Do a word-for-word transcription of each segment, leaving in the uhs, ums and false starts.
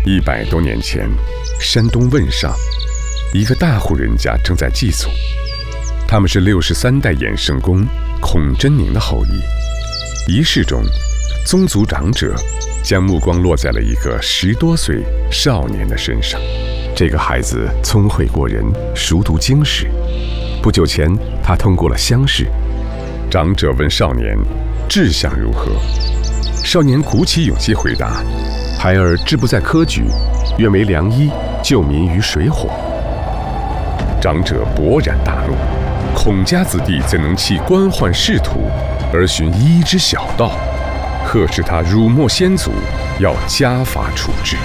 一百多年前，山东汶上，一个大户人家正在祭祖。他们是六十三代衍圣公孔真宁的后裔。仪式中，宗族长者将目光落在了一个十多岁少年的身上。这个孩子聪慧过人，熟读经史。不久前，他通过了乡试。长者问少年志向如何，少年鼓起勇气回答：孩儿志不在科举，愿为良医，救民于水火。长者勃然大怒，孔家子弟怎能弃官宦仕途而寻医之小道？呵斥他辱没先祖，要家法处置。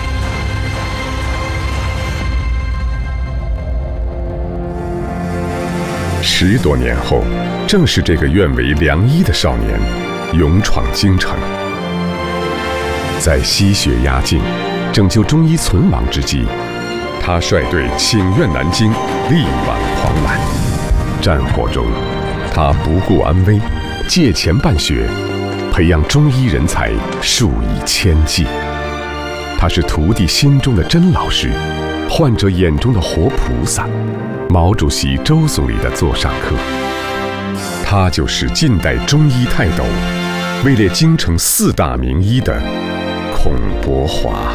十多年后，正是这个愿为良医的少年勇闯京城，在西雪压境、拯救中医存亡之际，他率队请愿南京，力挽狂澜。战火中，他不顾安危，借钱办学，培养中医人才数以千计。他是徒弟心中的真老师，患者眼中的活菩萨，毛主席周总理的座上客。他就是近代中医泰斗，位列京城四大名医的孔伯华。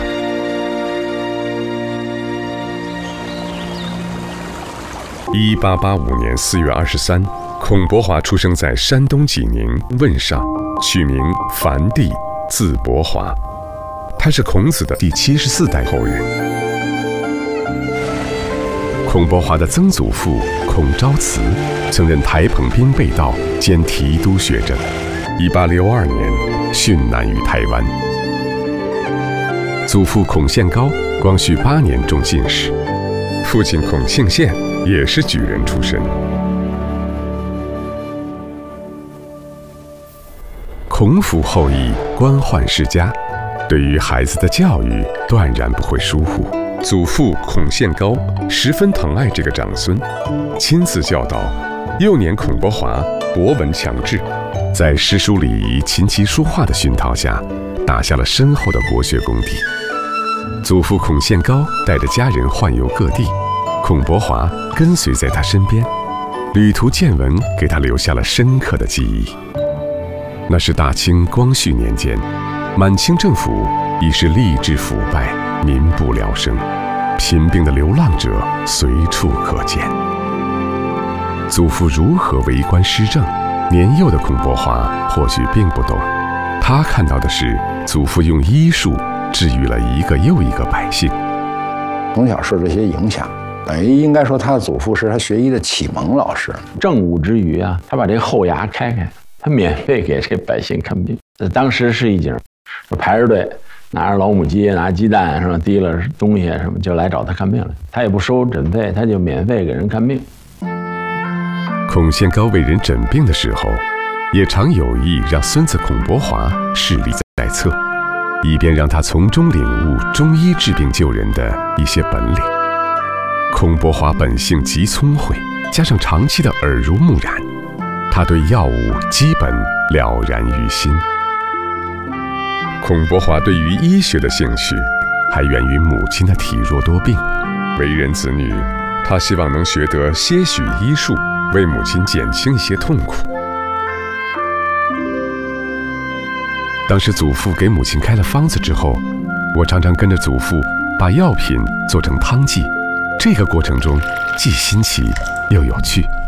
一八八五年四月二十三，孔伯华出生在山东济宁汶上，取名樊帝，字伯华。他是孔子的第七十四代后人。孔伯华的曾祖父孔昭慈曾任台澎兵备道兼提督学政，一八六二年殉难于台湾。祖父孔宪高光绪八年中进士，父亲孔庆宪也是举人出身。孔府后裔，官宦世家，对于孩子的教育断然不会疏忽。祖父孔宪高十分疼爱这个长孙，亲自教导。幼年孔伯华博闻强志，在诗书礼仪、琴棋书画的熏陶下，打下了深厚的国学功底。祖父孔宪高带着家人宦游各地，孔伯华跟随在他身边，旅途见闻给他留下了深刻的记忆。那是大清光绪年间，满清政府已是吏治腐败，民不聊生，贫病的流浪者随处可见。祖父如何为官施政，年幼的孔伯华或许并不懂，他看到的是祖父用医术治愈了一个又一个百姓。 从小受这些影响，等于应该说他的祖父是他学医的启蒙老师。 政务之余啊，他把这个后牙开开，他免费给这百姓看病。当时是一景，排着队，拿着老母鸡，拿鸡蛋是吧，提了东西什么就来找他看病了。他也不收诊费，他就免费给人看病。 孔宪高为人诊病的时候，也常有意让孙子孔伯华视力在侧，以便让他从中领悟中医治病救人的一些本领。孔伯华本性极聪慧，加上长期的耳濡目染，他对药物基本了然于心。孔伯华对于医学的兴趣还源于母亲的体弱多病。为人子女，他希望能学得些许医术，为母亲减轻一些痛苦。当时祖父给母亲开了方子之后，我常常跟着祖父把药品做成汤剂，这个过程中既新奇又有趣。